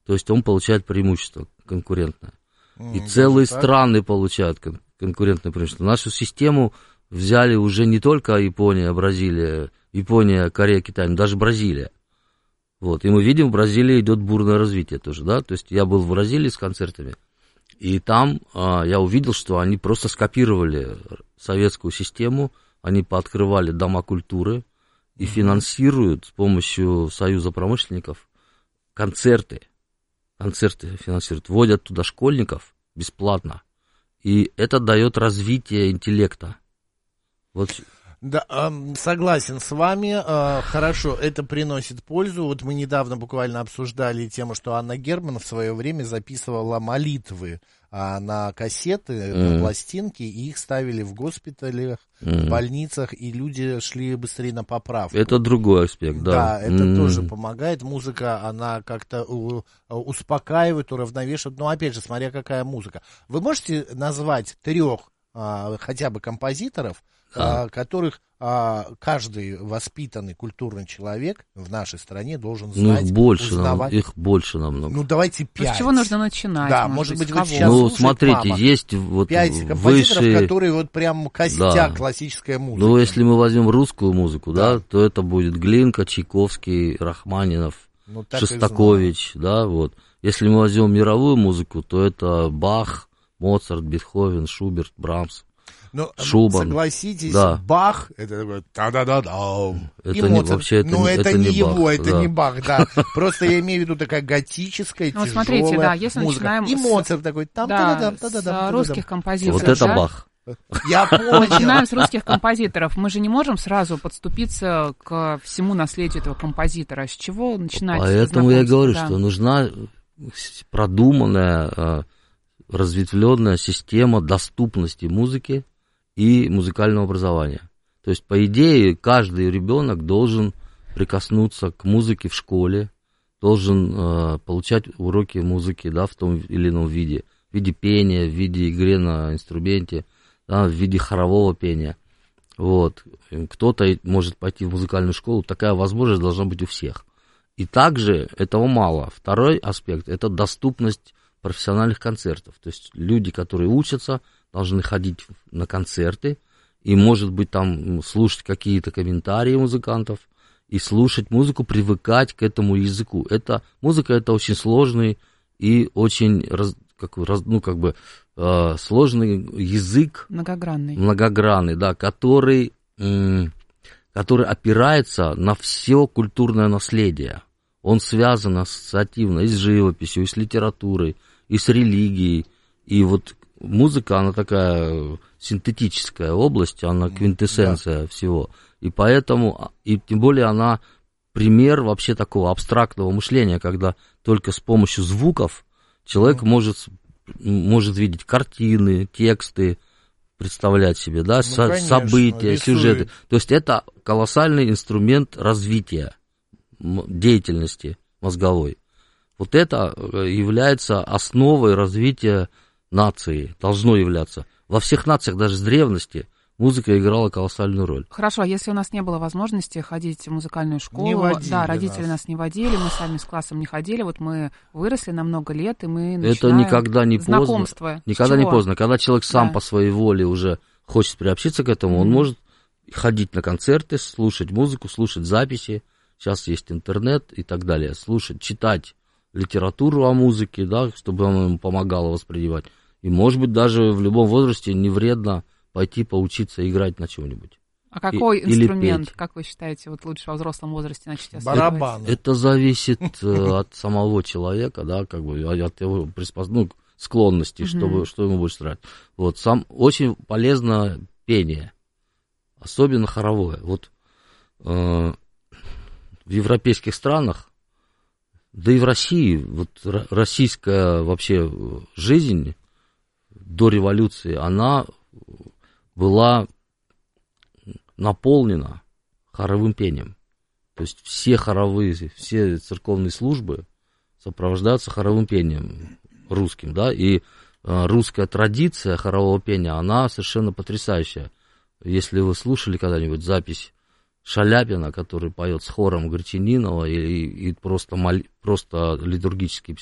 то есть он получает преимущество конкурентное. И целые страны получают конкурентное преимущество. Нашу систему взяли уже не только Япония, Бразилия, Япония, Корея, Китай, но даже Бразилия. Вот. И мы видим, в Бразилии идет бурное развитие тоже, да, то есть я был в Бразилии с концертами, и там я увидел, что они просто скопировали советскую систему, они пооткрывали дома культуры и финансируют с помощью Союза промышленников концерты финансируют, вводят туда школьников бесплатно, и это дает развитие интеллекта. Вот. Да, согласен с вами, хорошо, это приносит пользу. Вот мы недавно буквально обсуждали тему, что Анна Герман в свое время записывала молитвы на кассеты, на пластинки, и их ставили в госпиталях, в больницах, и люди шли быстрее на поправку. Это другой аспект, да. Да, это тоже помогает. Музыка, она как-то успокаивает, уравновешивает. Но опять же, смотря какая музыка. Вы можете назвать 3 хотя бы композиторов, которых каждый воспитанный культурный человек в нашей стране должен знать, узнавать? Их больше намного. Ну, давайте 5. С чего нужно начинать? Да, может быть, вы сейчас слушаете, смотрите, мама, есть вот 5 композиторов, которые вот прям костяк классической музыки. Ну, если мы возьмем русскую музыку, да, то это будет Глинка, Чайковский, Рахманинов, Шостакович, да, вот. Если мы возьмем мировую музыку, то это Бах, Моцарт, Бетховен, Шуберт, Брамс. Но, Шубан. Согласитесь, да. Бах, это такой та-да-да-да. Это и не, Моцарт. вообще, это, ну, это не его, Бах, это не Бах, да. Просто я имею в виду такая готическая, тяжелая смотрите, да, если музыка. И Моцарт такой с русских композиторов. Вот это Бах. Я понял. Начинаем с русских композиторов. Мы же не можем сразу подступиться к всему наследию этого композитора. С чего начинать? Поэтому я говорю, что нужна продуманная, разветвленная система доступности музыки и музыкального образования. То есть, по идее, каждый ребенок должен прикоснуться к музыке в школе, должен получать уроки музыки, да, в том или ином виде. В виде пения, в виде игры на инструменте, да, в виде хорового пения. Вот. Кто-то может пойти в музыкальную школу, такая возможность должна быть у всех. И также этого мало. Второй аспект – это доступность профессиональных концертов. То есть люди, которые учатся, должны ходить на концерты и, может быть, там слушать какие-то комментарии музыкантов и слушать музыку, привыкать к этому языку. Музыка – это очень сложный и очень сложный язык. Многогранный, да, который опирается на все культурное наследие. Он связан ассоциативно и с живописью, и с литературой, и с религией. И вот музыка, она такая синтетическая область, она квинтэссенция всего. И поэтому, и тем более она пример вообще такого абстрактного мышления, когда только с помощью звуков человек может видеть картины, тексты, представлять себе, да, события, сюжеты. То есть это колоссальный инструмент развития деятельности мозговой. Вот это является основой развития нации, должно являться. Во всех нациях, даже с древности, музыка играла колоссальную роль. Хорошо, а если у нас не было возможности ходить в музыкальную школу, родители нас не водили, мы сами с классом не ходили, вот мы выросли на много лет, и мы начинаем это никогда не знакомство. Поздно. Никогда не поздно. Когда человек сам по своей воле уже хочет приобщиться к этому, он может ходить на концерты, слушать музыку, слушать записи. Сейчас есть интернет и так далее. Слушать, читать литературу о музыке, да, чтобы она ему помогала воспринимать. И, может быть, даже в любом возрасте не вредно пойти поучиться играть на чем-нибудь. А какой инструмент, как вы считаете, вот лучше во взрослом возрасте начать осваивать? Барабан. Это зависит от самого человека, да, как бы от его склонности, что ему больше нравится. Вот, очень полезно пение, особенно хоровое. Вот в европейских странах, да и в России, вот российская вообще жизнь до революции, она была наполнена хоровым пением. То есть все церковные службы сопровождаются хоровым пением русским, да, и русская традиция хорового пения, она совершенно потрясающая. Если вы слушали когда-нибудь запись Шаляпина, который поет с хором Гречанинова, и просто литургические